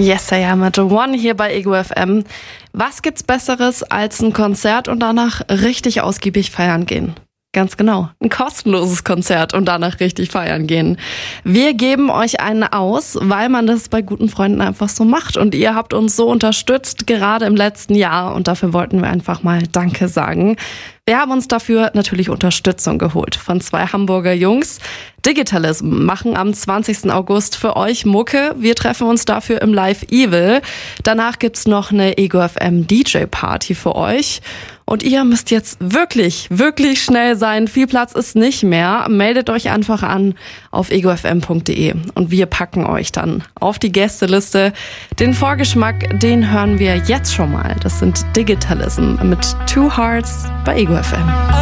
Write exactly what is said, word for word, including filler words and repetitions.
Yes, I am at One hier bei Ego F M. Was gibt's Besseres als ein Konzert und danach richtig ausgiebig feiern gehen? Ganz genau, ein kostenloses Konzert und danach richtig feiern gehen. Wir geben euch einen aus, weil man das bei guten Freunden einfach so macht. Und ihr habt uns so unterstützt, gerade im letzten Jahr. Und dafür wollten wir einfach mal Danke sagen. Wir haben uns dafür natürlich Unterstützung geholt von zwei Hamburger Jungs. Digitalism machen am zwanzigsten August für euch Mucke. Wir treffen uns dafür im Live Evil. Danach gibt's noch eine Ego F M D J Party für euch. Und ihr müsst jetzt wirklich, wirklich schnell sein. Viel Platz ist nicht mehr. Meldet euch einfach an auf ego f m punkt d e und wir packen euch dann auf die Gästeliste. Den Vorgeschmack, den hören wir jetzt schon mal. Das sind Digitalism mit Two Hearts bei Ego F M.